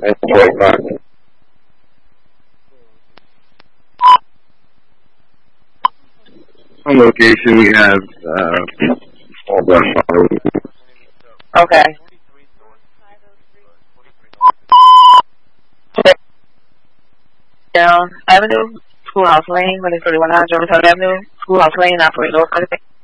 On location, we have all the. Okay. Down Avenue, Schoolhouse Lane, 2319 Jefferson Avenue, Schoolhouse Lane, operator.